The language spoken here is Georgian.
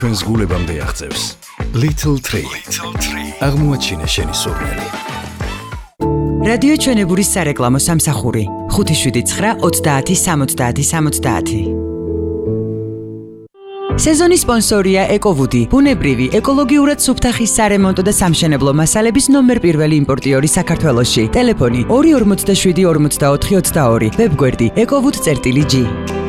ჩვენს გულებამდე აღწევს. Little Tree. აღმოაჩინე შენი სურნელი. რადიო ჩვენებურის სარეკლამო სამსახური 579-30-70-70. სეზონის სპონსორია ეკოვუდი, ბუნებრივი, ეკოლოგიურად სუფთა ხის სარემონტო და სამშენებლო მასალების ნომერ პირველი იმპორტიორი საქართველოში. ტელეფონი 247 44 22, ვებგვერდი ekovud.g.